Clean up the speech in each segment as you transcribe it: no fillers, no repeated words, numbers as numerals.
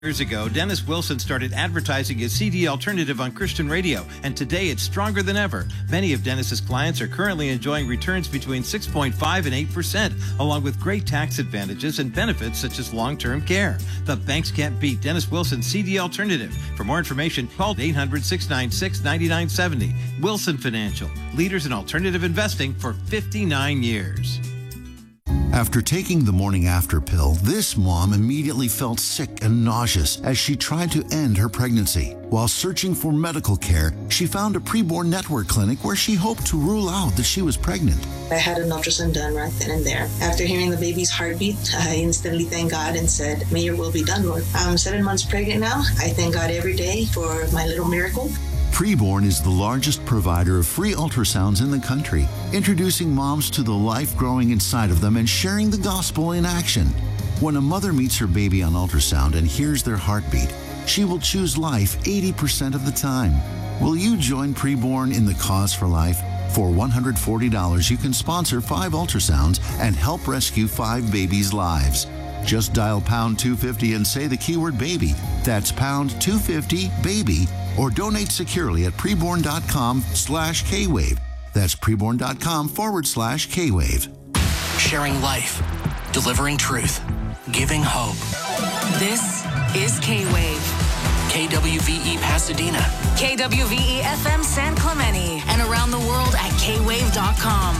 Years ago, Dennis Wilson started advertising his CD alternative on Christian radio, and today it's stronger than ever. Many of Dennis's clients are currently enjoying returns between 6.5 and 8%, along with great tax advantages and benefits such as long-term care. The banks can't beat Dennis Wilson's CD alternative. For more information, call 800-696-9970. Wilson Financial, leaders in alternative investing for 59 years. After taking the morning after pill, this mom immediately felt sick and nauseous as she tried to end her pregnancy. While searching for medical care, she found a preborn network clinic where she hoped to rule out that she was pregnant. I had an ultrasound done right then and there. After hearing the baby's heartbeat, I instantly thanked God and said, "May your will be done, Lord." I'm 7 months pregnant now. I thank God every day for my little miracle. Preborn is the largest provider of free ultrasounds in the country, introducing moms to the life growing inside of them and sharing the gospel in action. When a mother meets her baby on ultrasound and hears their heartbeat, she will choose life 80% of the time. Will you join Preborn in the cause for life? For $140, you can sponsor 5 ultrasounds and help rescue 5 babies' lives. Just dial pound 250 and say the keyword baby. That's pound 250 baby. Or donate securely at preborn.com/Kwave. That's preborn.com/Kwave. Sharing life, delivering truth, giving hope. This is K-Wave. KWVE Pasadena. KWVE FM San Clemente. And around the world at kwave.com.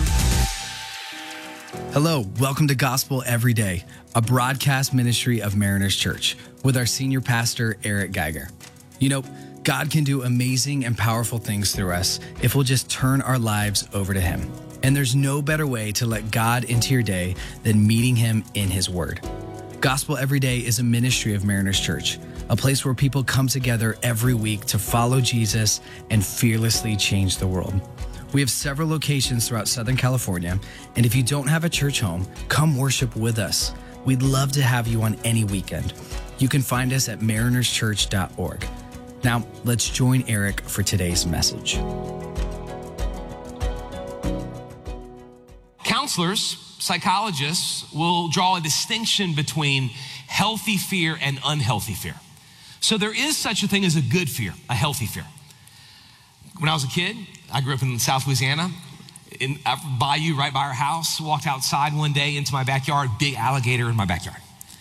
Hello, welcome to Gospel Every Day, a broadcast ministry of Mariners Church with our senior pastor, Eric Geiger. You know, God can do amazing and powerful things through us if we'll just turn our lives over to Him. And there's no better way to let God into your day than meeting Him in His Word. Gospel Every Day is a ministry of Mariners Church, a place where people come together every week to follow Jesus and fearlessly change the world. We have several locations throughout Southern California, and if you don't have a church home, come worship with us. We'd love to have you on any weekend. You can find us at marinerschurch.org. Now, let's join Eric for today's message. Counselors, psychologists will draw a distinction between healthy fear and unhealthy fear. So there is such a thing as a good fear, a healthy fear. When I was a kid, I grew up in South Louisiana, in a bayou right by our house, walked outside one day into my backyard, big alligator in my backyard.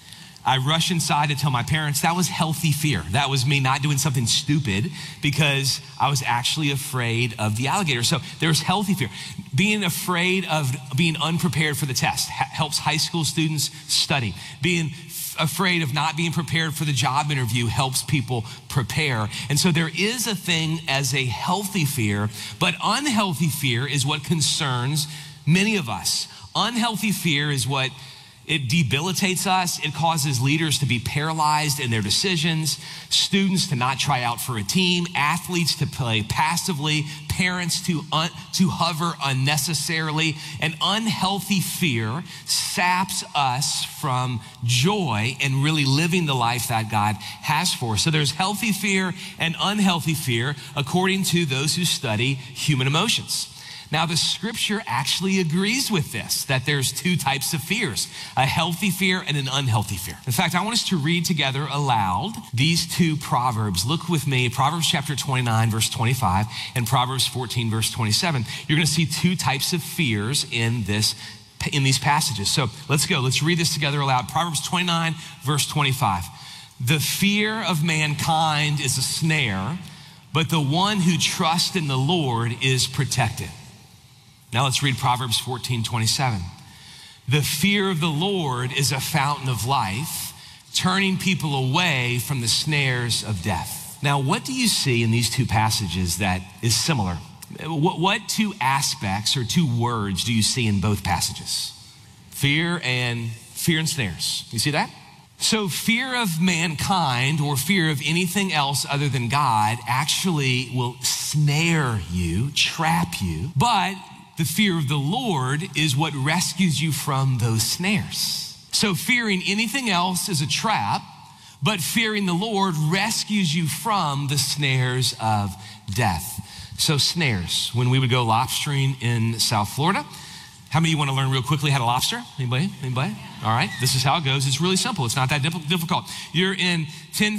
I rushed inside to tell my parents that was healthy fear. That was me not doing something stupid because I was actually afraid of the alligator. So there's healthy fear. Being afraid of being unprepared for the test helps high school students study. Being afraid of not being prepared for the job interview helps people prepare. And so there is a thing as a healthy fear, but unhealthy fear is what concerns many of us. Unhealthy fear is what it debilitates us. It causes leaders to be paralyzed in their decisions, students to not try out for a team, athletes to play passively, parents to hover unnecessarily. An unhealthy fear saps us from joy and really living the life that God has for us. So there's healthy fear and unhealthy fear according to those who study human emotions. Now, the scripture actually agrees with this, that there's 2 types of fears, a healthy fear and an unhealthy fear. In fact, I want us to read together aloud these 2 proverbs. Look with me, Proverbs chapter 29, verse 25, and Proverbs 14, verse 27. You're gonna see 2 types of fears in these passages. So let's go, let's read this together aloud. Proverbs 29, verse 25. The fear of mankind is a snare, but the one who trusts in the Lord is protected. Now let's read Proverbs 14, 27. The fear of the Lord is a fountain of life, turning people away from the snares of death. Now, what do you see in these 2 passages that is similar? What 2 aspects or 2 words do you see in both passages? Fear and snares. You see that? So fear of mankind or fear of anything else other than God actually will snare you, trap you, but the fear of the Lord is what rescues you from those snares. So fearing anything else is a trap, but fearing the Lord rescues you from the snares of death. So snares, when we would go lobstering in South Florida, How many of you want to learn real quickly how to lobster? Anybody? All right, this is how it goes. It's really simple. It's not that difficult. You're in 10